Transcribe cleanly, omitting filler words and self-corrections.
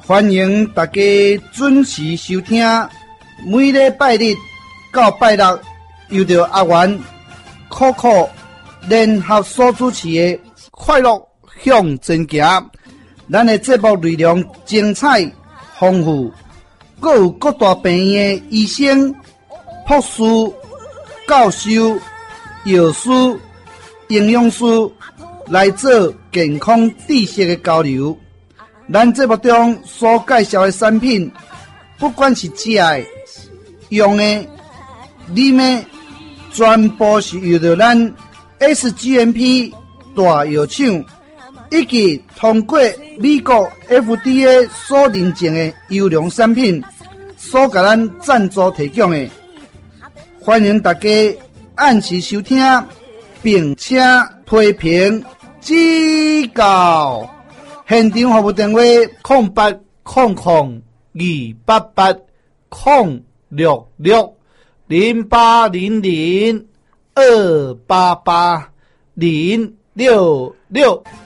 欢迎大家准时收听，每礼拜日到拜六，由着阿元、可可联合所主持的快乐向前行。咱的节目内容精彩丰富，各有各大病院的医生、护士、教授、药师、营养师来做健康知识的交流。咱节目中所介绍的产品，不管是食的、用的、啉的，全部是由着咱 SGMP 大药厂以及通过美国 FDA 所认证的优良产品所给咱赞助提供的。欢迎大家按时收听，并且批评指教。现场服务电话0800-288-066-0800-288-066。